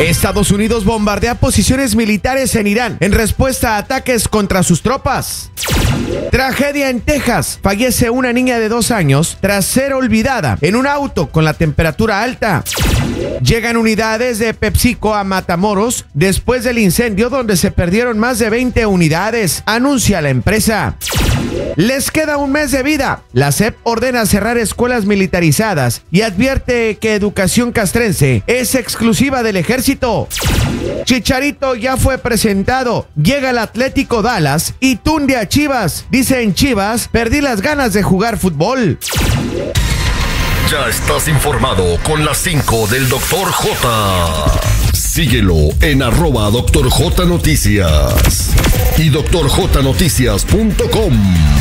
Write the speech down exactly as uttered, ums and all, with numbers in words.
Estados Unidos bombardea posiciones militares en Irán en respuesta a ataques contra sus tropas. Tragedia en Texas. Fallece una niña de dos años tras ser olvidada en un auto con la temperatura alta. Llegan unidades de PepsiCo a Matamoros después del incendio donde se perdieron más de veinte unidades, anuncia la empresa. Les queda un mes de vida. La S E P ordena cerrar escuelas militarizadas y advierte que educación castrense es exclusiva del ejército. Chicharito ya fue presentado. Llega el Atlético Dallas y tunde a Chivas. Dice en Chivas, perdí las ganas de jugar fútbol. Ya estás informado con las cinco del doctor J. Síguelo en arroba doctor J Noticias y doctor j noticias punto com.